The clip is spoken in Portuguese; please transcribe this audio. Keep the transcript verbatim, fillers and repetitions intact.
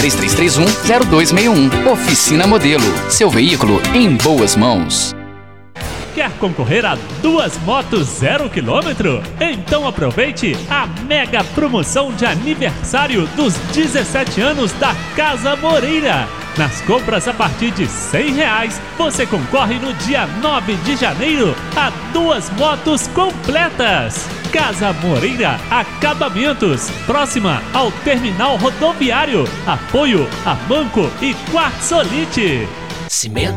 três três três um, zero dois seis um. Oficina Modelo, seu veículo em boas mãos. Quer concorrer a duas motos zero quilômetro? Então aproveite a mega promoção de aniversário dos dezessete anos da Casa Moreira. Nas compras a partir de cem reais, você concorre no dia nove de janeiro a duas motos completas. Casa Moreira Acabamentos, próxima ao terminal rodoviário. Apoio a Banco e Quartzolite. Cimento